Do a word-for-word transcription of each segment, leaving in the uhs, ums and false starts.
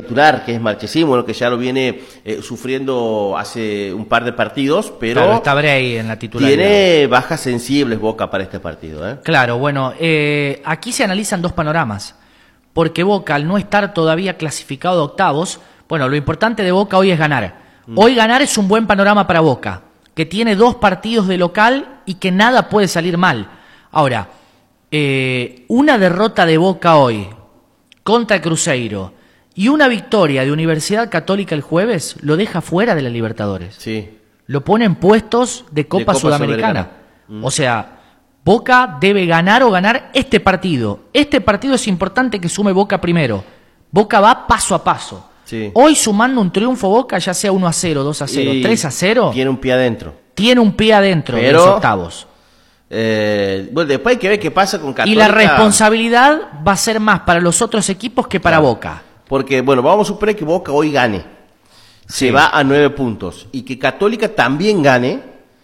titular, que es Marchesín, bueno, que ya lo viene eh, sufriendo hace un par de partidos, pero claro, está Bray en la titularidad. Tiene bajas sensibles Boca para este partido, ¿eh? Claro, bueno, eh, aquí se analizan dos panoramas, porque Boca, al no estar todavía clasificado de octavos, bueno, lo importante de Boca hoy es ganar. Mm. Hoy ganar es un buen panorama para Boca, que tiene dos partidos de local y que nada puede salir mal. Ahora, eh, una derrota de Boca hoy contra Cruzeiro y una victoria de Universidad Católica el jueves lo deja fuera de la Libertadores. Sí. Lo pone en puestos de Copa, de Copa Sudamericana. Sudamericana. Mm. O sea, Boca debe ganar o ganar este partido. Este partido es importante que sume Boca primero. Boca va paso a paso. Sí. Hoy sumando un triunfo Boca, ya sea uno a cero, dos a cero, y tres a cero. Tiene un pie adentro. Tiene un pie adentro de los octavos. Eh, bueno, después hay que ver qué pasa con Católica. Y la responsabilidad va a ser más para los otros equipos que para claro. Boca. Porque, bueno, vamos a suponer que Boca hoy gane. Se sí. va a nueve puntos. Y que Católica también gane,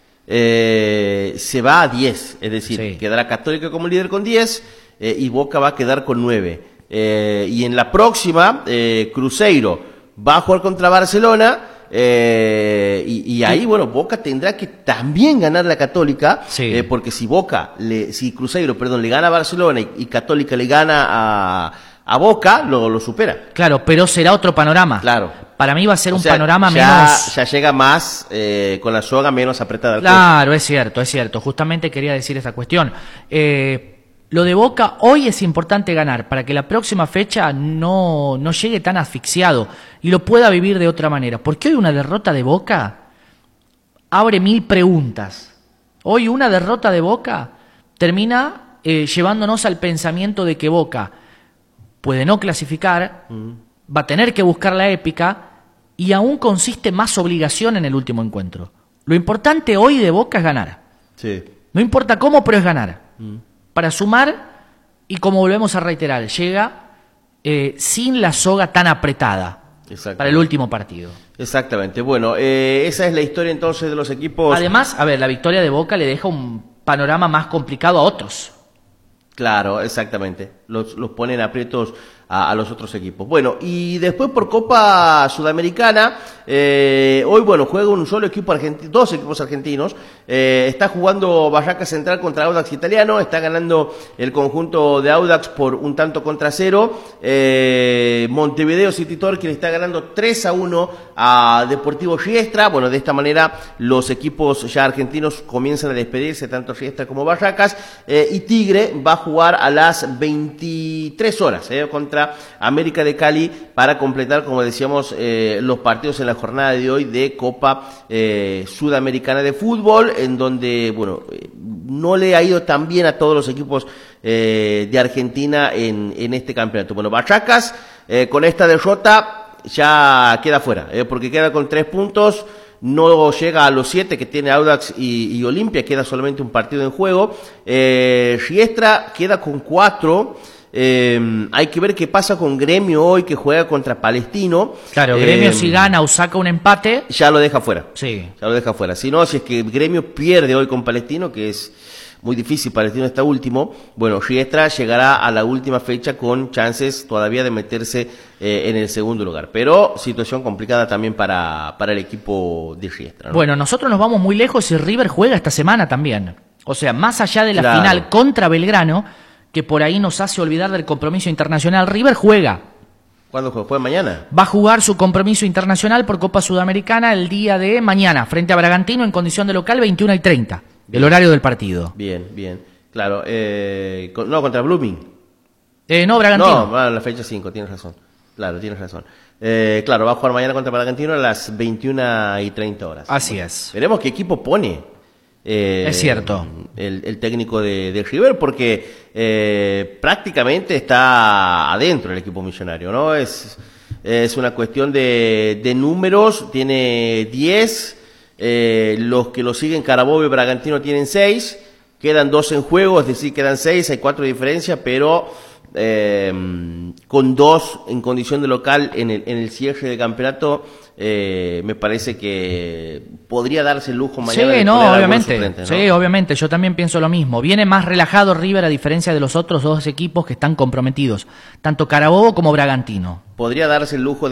eh, se va a diez. Es decir, sí. quedará Católica como líder con diez eh, y Boca va a quedar con nueve. Eh, y en la próxima, eh, Cruzeiro va a jugar contra Barcelona. Eh, y, y ahí, bueno, Boca tendrá que también ganar la Católica, sí. eh, porque si Boca, le, si Cruzeiro, perdón, le gana a Barcelona y, y Católica le gana a, a Boca, lo, lo supera. Claro, pero será otro panorama. Claro. Para mí va a ser o un sea, panorama ya, menos... Ya llega más, eh, con la soga menos apretada al Claro, cuello. Es cierto, es cierto. Justamente quería decir esta cuestión. Eh... Lo de Boca hoy es importante ganar para que la próxima fecha no, no llegue tan asfixiado y lo pueda vivir de otra manera. Porque hoy una derrota de Boca abre mil preguntas. Hoy una derrota de Boca termina eh, llevándonos al pensamiento de que Boca puede no clasificar, mm. va a tener que buscar la épica y aún consiste más obligación en el último encuentro. Lo importante hoy de Boca es ganar. Sí. No importa cómo, pero es ganar. Mm. Para sumar, y como volvemos a reiterar, llega eh, sin la soga tan apretada para el último partido. Exactamente. Bueno, eh, esa es la historia entonces de los equipos. Además, a ver, la victoria de Boca le deja un panorama más complicado a otros. Claro, exactamente. Los, los ponen aprietos a, a los otros equipos. Bueno, y después por Copa Sudamericana, eh, hoy, bueno, juega un solo equipo argentino, dos equipos argentinos. Eh, está jugando Barracas Central contra Audax Italiano. Está ganando el conjunto de Audax por un tanto contra cero. Eh, Montevideo City Torque le está ganando tres a uno a Deportivo Riestra. Bueno, de esta manera los equipos ya argentinos comienzan a despedirse, tanto Riestra como Barracas. Eh, y Tigre va a jugar a las veintitrés horas eh, contra América de Cali para completar, como decíamos, eh, los partidos en la jornada de hoy de Copa eh, Sudamericana de Fútbol, en donde, bueno, eh, no le ha ido tan bien a todos los equipos eh, de Argentina en, en este campeonato. Bueno, Barracas eh, con esta derrota ya queda fuera, eh, porque queda con tres puntos. No llega a los siete que tiene Audax y, y Olimpia, queda solamente un partido en juego. Eh, Riestra queda con cuatro. Eh, hay que ver qué pasa con Gremio hoy, que juega contra Palestino. Claro, Gremio eh, si gana o saca un empate, ya lo deja fuera. Sí. Ya lo deja fuera. Si no, si es que Gremio pierde hoy con Palestino, que es muy difícil, Palestino está último, bueno, Riestra llegará a la última fecha con chances todavía de meterse eh, en el segundo lugar. Pero situación complicada también para, para el equipo de Riestra, ¿no? Bueno, nosotros nos vamos muy lejos y River juega esta semana también. O sea, más allá de la Claro. final contra Belgrano, que por ahí nos hace olvidar del compromiso internacional, River juega. ¿Cuándo juega? ¿Juega mañana? Va a jugar su compromiso internacional por Copa Sudamericana el día de mañana, frente a Bragantino en condición de local, veintiuna y treinta. El horario del partido. Bien, bien. Claro, eh, con, no, contra Blooming. Eh, no, Bragantino. No, va a la fecha cinco, tienes razón. Claro, tienes razón. Eh, claro, va a jugar mañana contra Bragantino a las veintiuna y treinta horas. Así bueno, es. Veremos qué equipo pone. Eh, Es cierto. El, el técnico de, de River, porque eh, prácticamente está adentro el equipo millonario, ¿no? Es, es una cuestión de, de números, tiene diez. Eh, los que lo siguen, Carabobo y Bragantino, tienen seis, quedan dos en juego, es decir, quedan seis, hay cuatro de diferencia, pero eh, con dos en condición de local en el, en el cierre del campeonato, eh, me parece que podría darse el lujo mañana sí, de no, poner a algunos obviamente, suplentes, ¿no? Sí, obviamente, yo también pienso lo mismo. Viene más relajado River a diferencia de los otros dos equipos que están comprometidos, tanto Carabobo como Bragantino. Podría darse el lujo de